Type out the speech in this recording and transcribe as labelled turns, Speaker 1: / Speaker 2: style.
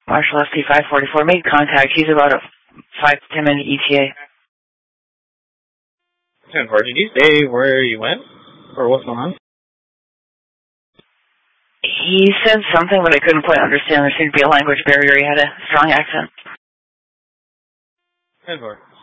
Speaker 1: Marshall FT 544 made contact. He's about a 5 to 10 minute ETA.
Speaker 2: 10-4, did you say where you went? Or what's going on?
Speaker 1: He said something, but I couldn't quite understand. There seemed to be a language barrier. He had a strong accent.
Speaker 2: 10-4.